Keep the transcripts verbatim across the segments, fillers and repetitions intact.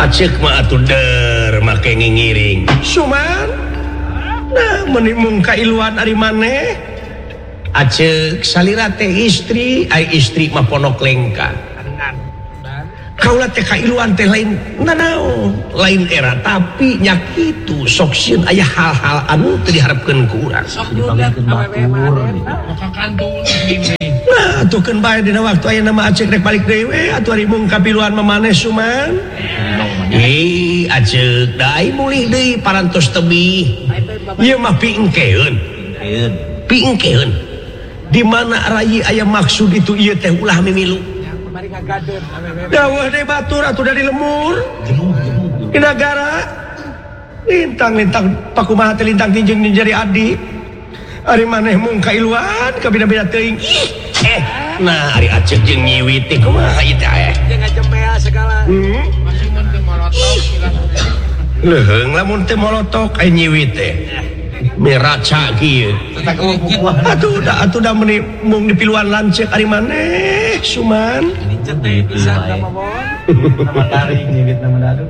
Acek mah atuh der make ngingiring Suman nah menimung kailuan ari maneh Acek salira teh istri ai istri mah ponok lengka kaula teh kailuan teh lain nanaon lain era tapi nya kitu sok sieun aya hal-hal anu teu diharapkeun ku urang sok dipanggilkeun batur kakantun nah atukeun bae dina waktu aya nama Acek rek balik deui we atuh ari mung kapiluan mah maneh Suman eh Acek da ai mulih deui parantos tebih ieu mah piengkeun piengkeun di mana rai aya maksud itu ieu teh ulah mimilu daweuh deui batur atuh dari lemur di nagara lintang-lintang pakumaha teh lintang tinjeng jari adi ari maneh mung kailuan kabina-bina teuing eh nah ari Acek jeung Nyiwi teh kumaha ieu teh eh jeung ngajemea segala masih mun teu molotok leuheung lamun teu molotok ai Nyiwi teh meraca kieu atuh da atuh da meuni mung dipiluan lanceuk ari maneh Suman cetek pisan sama bon sama tarik nyibit nama dadu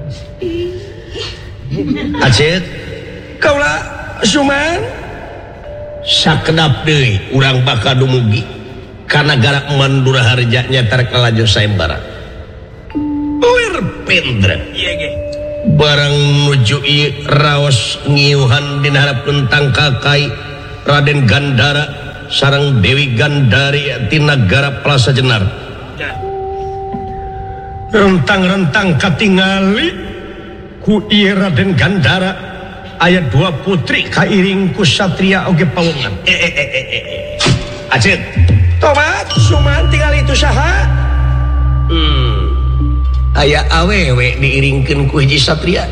Acek kaula Suman sakedap deui urang bakal dumugi ka nagara Mandura Harja nya tarkalajo sayembara lir pendra ieu ge barang nuju ieu raos ngiuhan dina hareupeun tangkakai Raden Gandara sareng Dewi Gandari ti nagara Plasa Jenar rentang-rentang katingali ku ieu Raden Gandara aya dua putri kairing ku satria oge pawongan eh eh eh eh eh Acek tobat Suman tinggal itu saha hmm aya awewe diiringkeun ku hiji satria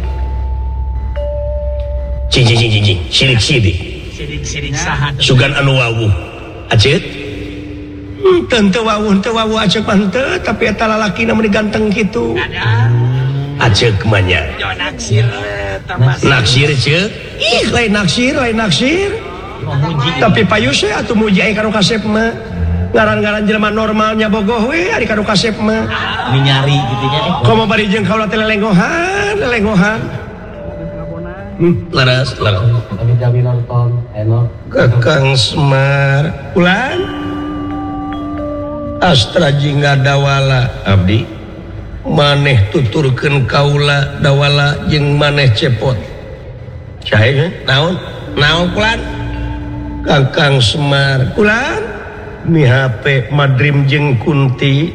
cing cing cing cing sidik-sidik sidik-sidik saha sugan anu wawuh Acek teu wawuh teu wawuh Acek mah teu tapi eta lalakina mun ganteng kitu Acek mah nya naksir naksir ceuk ih lain naksir lain naksir tapi payus we atuh muji aya kanu kasep mah ngaran-ngaran jelema normalnya bogoh we ari kanu kasep mah nyari kitu nya komo bari jeung kaula teh lelenggohan lelenggohan laras laras kami jawi nonton enok Kakang Semar ulan Astra jingga dawala abdi maneh tuturkeun kaula dawala jeung maneh cepot sae naon naon kulan Kakang Semar kulan mi H P Madrim jeung Kunti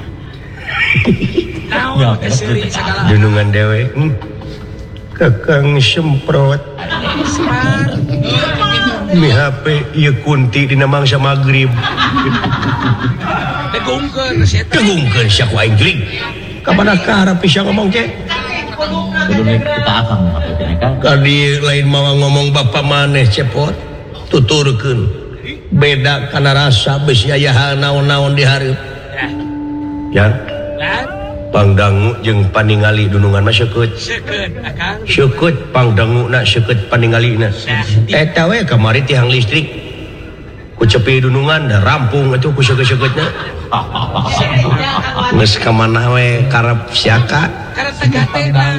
naon eseureung sagala dunungan dewe Kakang Semprot Semar mi H P ieu Kunti dina mangsa magrib tegungkeun eta tegungkeun sia ku aing geuling kapada karep bisa ngomong ke kudu kita akang ka di lain mawa ngomong bapa maneh cepot tuturkeun beda kana rasa besi aya naon-naon di hareup ya pangdangu jeung paningali dunungan mah seukeut seukeut akang seukeut pangdanguna seukeut paningalina eta we kamari tiang listrik ku cepi dunungan da rampung atuh ku seukeut-seukeutna geus ka mana we karep siaka karep tegatena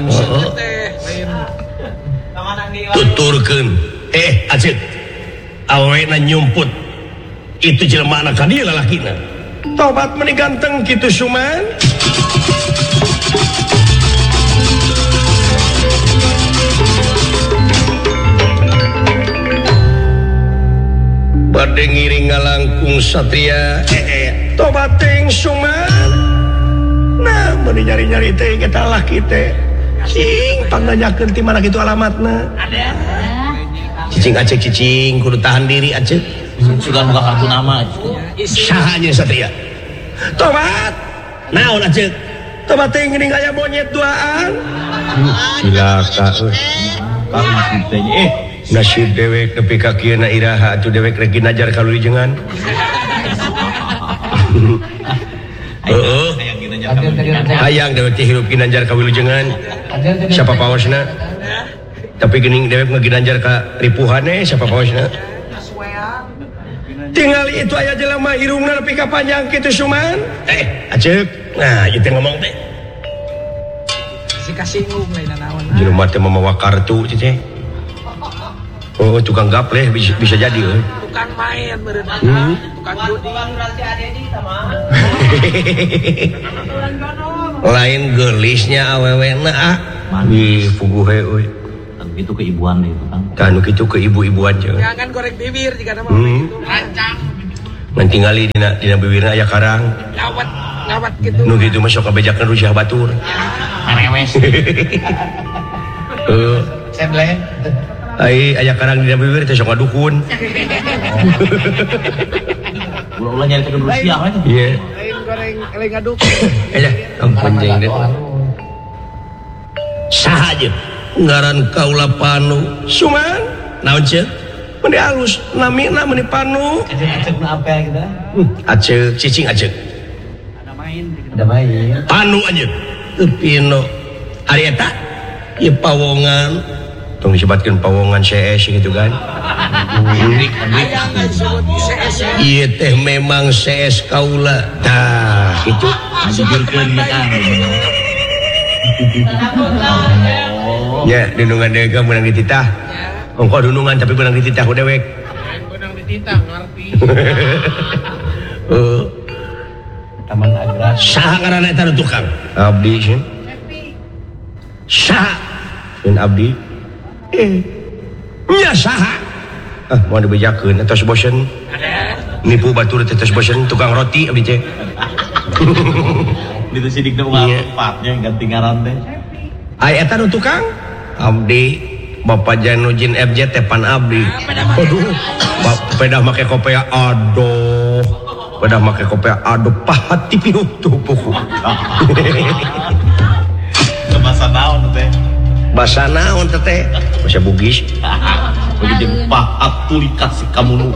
tuturkeun eh Acek awena nyumput itu jelema anak ka dieu lalakina tobat meuni ganteng kitu Suman bade ngiring ngalangkung satria eh eh tobat teuing Suman nah meuni nyari-nyari teh eta lalaki teh cing pangnanyakeun ti mana kitu alamatna ada cicing Acek cicing kudu tahan diri Acek sugan buka kartu nama saha nya satria tobat naon Acek tobat teuing geuning aya monyet duaan cilaka euy kang teh eh nasib dewek nepi ka kieu na iraha atuh dewek rek ginajar ka lulijengan heeh hayang dewek teh hirup ginanjar ka wilujengan siapa pawasna tapi geuning dewek ngaginanjar ka ripuhane siapa pawasna tinggal itu aya jelema irungna nepi ka panjang kitu Suman eh Acek nah ieu teh ngomong teh si kasinggung lain naon. Jelema teh mamawa kartu cece. Oh, tukang gapleh bisa, bisa jadi euy. Tukang main meureun. Hmm. Tukang judi. Lain geulisnya awewena ah. Di puguh euy. Itu keibuan itu kan. Kan kitu ke ibu-ibuan jeung. Jangan goreng bibir jika nama Hmm. gitu. Rancang. Mun tingali dina dina bibirna aya karang. Ngawat ngawat gitu. Nu kitu mah sok kabejakeun rusiah batur. Merewes. Heuh. Semble. Ai aya karang dina bibir teh sok ngadukun. Ulah-ulah nyari ke Rusia aja. Iya. Lain goreng lain ngaduk. Aya ampun jeung deh. Saha aja ngaran kaula Panu Suman naon ceuk meni alus namina meni Panu Acek-acek na apa kita? aceuk cicing aceuk Ada main. Ada main. Panu aja teu pino ari eta ieu pawongan tong disebutkeun pawongan C S gitu kan. Aya nggak disebut C S. Ieu teh memang C S kaula tah kitu Ngajurkeun mah kan. nya dunungan dewe ka meunang dititah ongko dunungan tapi meunang dititah ku dewek Benang dititah ngarti. heuh Taman Agras. saha ngaranna eta nu tukang abdi sieun saha sieun abdi eh nya saha ah mau dibejakeun atos bosen nipu batur teh tos bosen tukang roti abdi teh Itu sidik na Iya. empatnya ganti ngaran teh. ai eta nu tukang abdi Bapak Janujin F J Tepan abdi aduh pedah make kopea aduh pedah make kopea aduh pahat tipi tuh puku Bahasa naon teh? bahasa naon teh bahasa Bugis Begitu pahat tuli kasih kamu nu.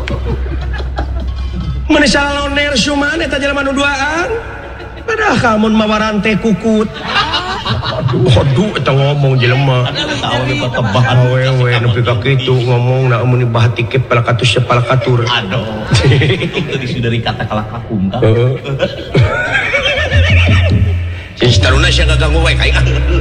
mun salaloner suman eta jelema nu duaan padahal kamun mawaran teh kukut aduh aduh eta ngomong jelema Tahu nih pertebahan. awewe nepi ka kitu ngomong na mun bahat tikep palakatus palakatur Aduh. Itu dari kata kalak kakum kan. heeh Sing staruna sia gaganggu wae kai.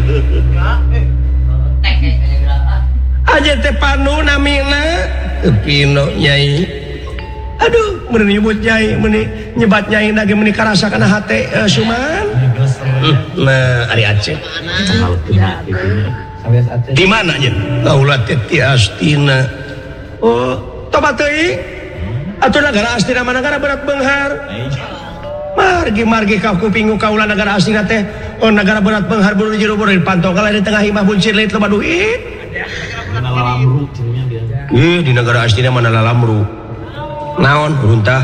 Aja teh Panu namina teu pino nyai. Aduh, mun nyebut nyai, mun nyebat nyai da ge mun karasa kana hate uh, Suman. Nah, ari Aceh. Kalau tidak gitu. Sabias Aceh. Di mana nya? Kaula teh ti Astina. Oh, tobat teuing. Atuh nagara Astina mah nagara berat beunghar. Margi-margi ka kuping kaula nagara Astina teh. Oh, nagara berat beunghar buru jero buru dipantau kala di tengah imah buncir leut loba duit. Lalamru cenanya dia. Ih, di negara Astina mana lalamru. Naon runtah.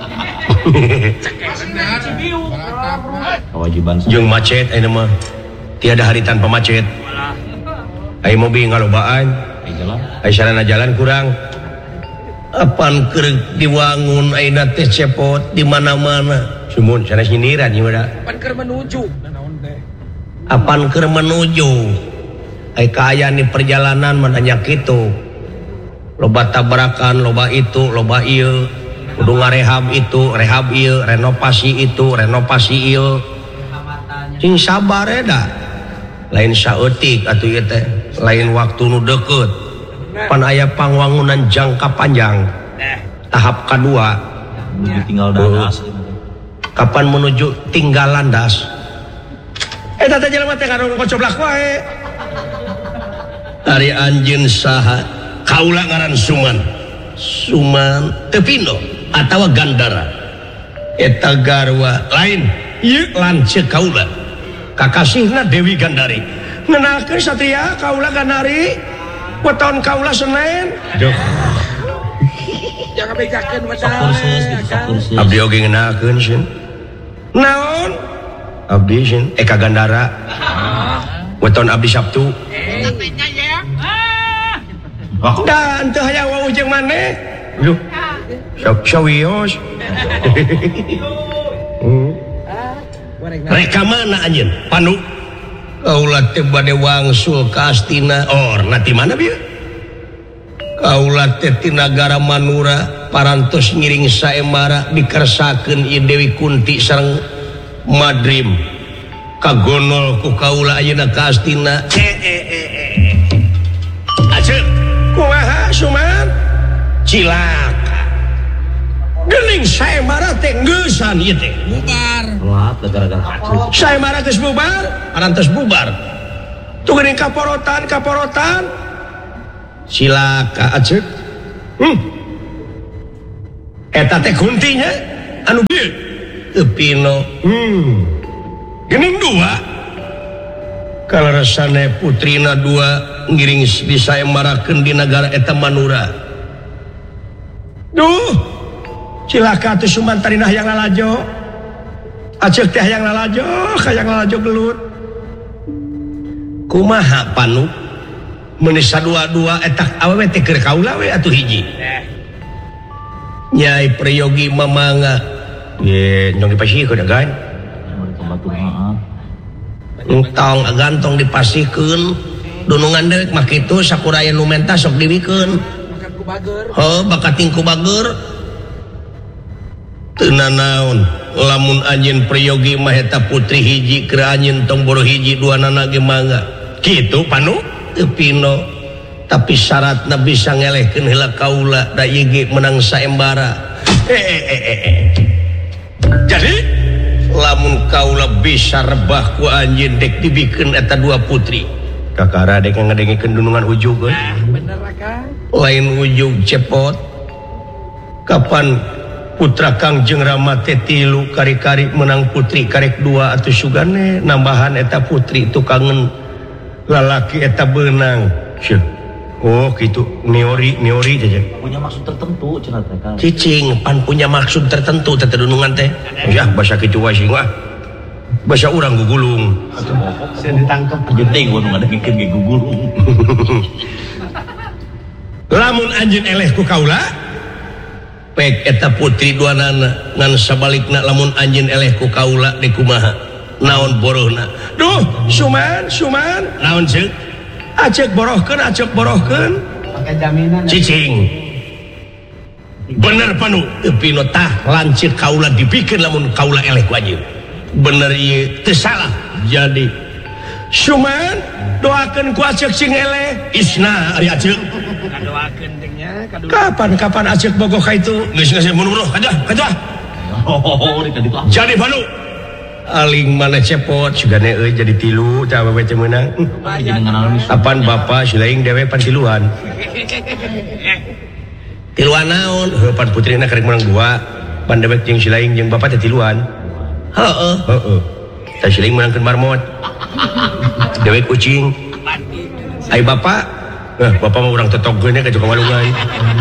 Kewajiban Jeung macet ayeuna mah. Tiada hari tanpa macet. Aya mobil ngalobaan, jalan. aya sarana jalan kurang. Apan keur diwangun ayeuna teh cepot di mana-mana. Sumun sanes nyindiran ieu da. Pan keur menuju. Naon teh? Apan keur menuju. Aya kaayaan di perjalanan mah nya kitu. Loba tabrakan, loba itu, loba ieu. Kudu ngarehab itu, rehab ieu, renovasi itu, renovasi ieu. Sing sabar da. Lain saeutik atuh ieu teh, lain waktu nu deukeut. Pan aya pangwangunan jangka panjang. Tahap kedua, Tinggal dadas. kapan menuju tinggal landas. Eta teh jelema teh karung kocoblak wae. Ari anjeun saha? Kaula ngaran Suman. Suman teu pino atawa Gandara. Eta garwa lain ieu lanceuk kaula. Kakasihna Dewi Gandari. Ngenalkeun satria kaula Gandari. Weton kaula Senen. Duh. Jangan bejakeun Kursus wadah. gitu, kursus. Abdi oge ngenalkeun sin. Naon? Abdi sin Eka Gandara. Weton abdi Sabtu. Dan teu hayang wawuh jeung maneh. Yuh. Sawios. Reka mana anjeun? Panu. Kaula teh bade wangsul ka Astina. Or, na ti mana bieu? Kaula teh ti nagara Manura parantos ngiring saemara dikersakeun ieu Dewi Kunti sareng Madrim. kagonol ku kaula ayeuna ka astina eh eh eh eh aceuk kumaha Suman cilaka geuning saemara teh ngeusan ieu teh bubar Lat gara-gara aceuk. saemara geus bubar arantos bubar tuh geuning kaporotan kaporotan cilaka aceuk hmm eta teh kuntinya anu bieu teu pino hmm geuning dua kalaresane putrina dua ngiring disaemarakeun di negara eta Manura duh cilaka tuh Sumantari nah yang lalajo aceuk teh yang lalajo hayang lalajo gelut kumaha Panu meuni sadua-dua eta awewe teh keur kaula we atuh hiji Nyai Priyogi mamanga ye nyong dipasihkeun kan entong gantong dipasihkeun dunungan deuk mah kitu sakuraya nu menta sok diwikeun heuh bakat tingku bager teu naon lamun anjeun Priyogi mah eta putri hiji keur anjeun tong boro hiji duanana ge mangga kitu Panu teu pino tapi syaratna bisa ngelehkeun heula kaula da ieu ge menang saembara eh eh eh eh jadi lamun kaula bisa rebah ku anjeun dek dibikeun eta dua putri kakara dek ngadengikeun dunungan ujug eh bener Kang lain ujug cepot kapan putra Kangjeng Rama teh tilu kari-kari menang putri karek dua atuh sugane nambahan eta putri tukangen lalaki eta beunang syeuh oh gitu neori neori aja Punya maksud tertentu cenah teh Kang. cicing pan punya maksud tertentu teh dunungan teh ya basa kitu wae sing mah basa urang gugulung Saya ditangkap aja teh gua nu ngadengikeun ge gugulung. lamun anjeun eleh ku kaula pek eta putri duanana ngan sabalikna lamun anjeun eleh ku kaula di kumaha naon borohna duh Suman Suman naon ceuk aceuk borohkeun aceuk borohkeun pakai jaminan cicing bener Panu teu pino tah lancir kaula dipikeun lamun kaula eleh ku anjeun bener ieu teu salah jadi Suman doakeun ku aceuk sing eleh isna ari aceuk kadoakeun teh nya kadu kapan-kapan aceuk bogoh ka itu geus geus mundur kadah kadah Oh, di tadi tuh. jadi Panu aling mana cepot sugane euy jadi tilu tah awewe teh meunang Jadi nganalun apan bapa silaing dewe pan tiluan tiluan naon heuh pan putrina karek menang dua pan dewek jeung silaing jeung bapa teh tiluan heeh heeh tah silaing menangkeun marmot dewek kucing ai bapa eh bapa mah urang tetoggeunnya ka joko walungan